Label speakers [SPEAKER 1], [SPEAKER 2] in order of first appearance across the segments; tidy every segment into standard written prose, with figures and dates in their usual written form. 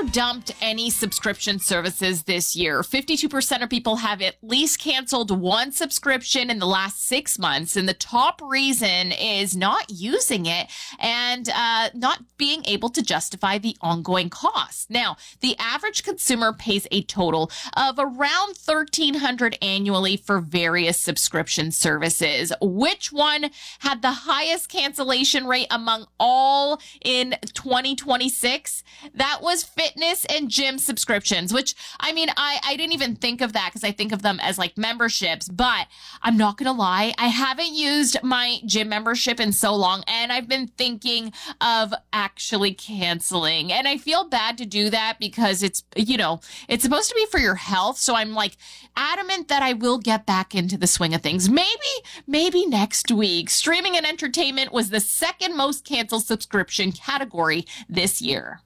[SPEAKER 1] dumped any subscription services this year. 52% of people have at least canceled one subscription in the last 6 months. And the top reason is not using it and not being able to justify the ongoing costs. Now, the average consumer pays a total of around $1,300 annually for various subscription services. Which one had the highest cancellation rate among all in 2026? That was fitness and gym subscriptions, which, I mean, I didn't even think of that because I think of them as like memberships, but I'm not going to lie. I haven't used my gym membership in so long, and I've been thinking of actually canceling. And I feel bad to do that because it's, you know, it's supposed to be for your health. So I'm like adamant that I will get back into the swing of things. Maybe next week. Streaming and entertainment was the second most canceled subscription category this year.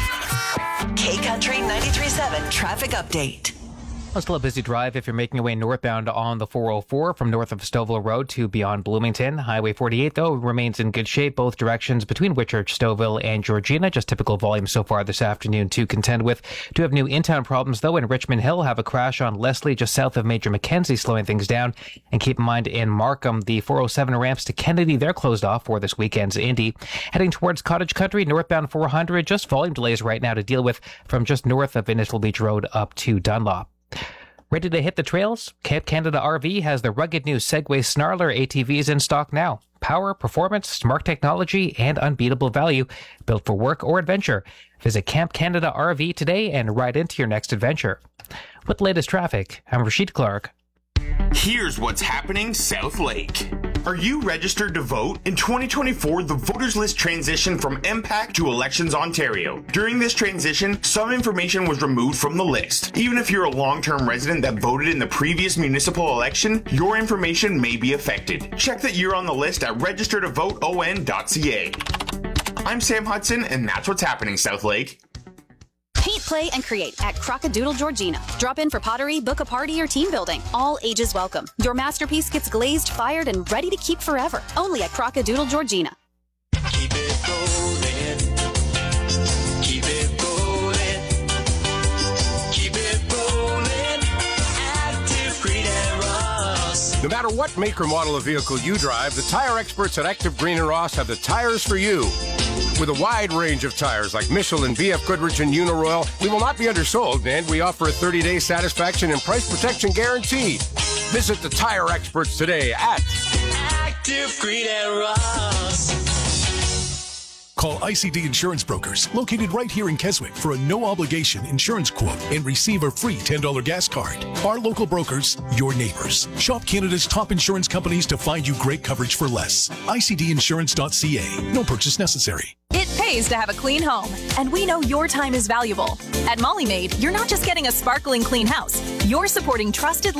[SPEAKER 2] K-Country 93.7 traffic update.
[SPEAKER 3] Well, still a busy drive if you're making your way northbound on the 404 from north of Stouffville Road to beyond Bloomington. Highway 48, though, remains in good shape both directions between Whitchurch, Stouffville, and Georgina. Just typical volume so far this afternoon to contend with. Do have new in-town problems, though, in Richmond Hill. Have a crash on Leslie just south of Major Mackenzie, slowing things down. And keep in mind, in Markham, the 407 ramps to Kennedy, they're closed off for this weekend's Indy. Heading towards Cottage Country, northbound 400, just volume delays right now to deal with from just north of Innisfil Beach Road up to Dunlop. Ready to hit the trails? Camp Canada RV has the rugged new Segway Snarler ATVs in stock now. Power, performance, smart technology, and unbeatable value. Built for work or adventure. Visit Camp Canada RV today and ride into your next adventure. With the latest traffic, I'm Rashid Clark.
[SPEAKER 4] Here's what's happening South Lake. Are you registered to vote? In 2024, the voters list transitioned from MPAC to Elections Ontario. During this transition, some information was removed from the list. Even if you're a long-term resident that voted in the previous municipal election, your information may be affected. Check that you're on the list at registertovoteon.ca. I'm Sam Hudson, and that's what's happening South Lake.
[SPEAKER 5] Paint, play, and create at Crockadoodle Georgina. Drop in for pottery, book a party, or team building. All ages welcome. Your masterpiece gets glazed, fired, and ready to keep forever. Only at Crockadoodle Georgina.
[SPEAKER 6] Keep it rolling. Keep it rolling. Keep it rolling. Active Green and Ross.
[SPEAKER 7] No matter what make or model of vehicle you drive, the tire experts at Active Green and Ross have the tires for you. With a wide range of tires like Michelin, BF Goodrich, and Uniroyal, we will not be undersold, and we offer a 30-day satisfaction and price protection guarantee. Visit the tire experts today at
[SPEAKER 6] Active Green and Ross.
[SPEAKER 8] Call ICD Insurance Brokers, located right here in Keswick, for a no-obligation insurance quote and receive a free $10 gas card. Our local brokers, your neighbors. Shop Canada's top insurance companies to find you great coverage for less. ICDinsurance.ca. No purchase necessary.
[SPEAKER 9] It pays to have a clean home, and we know your time is valuable. At Molly Maid, you're not just getting a sparkling clean house, you're supporting trusted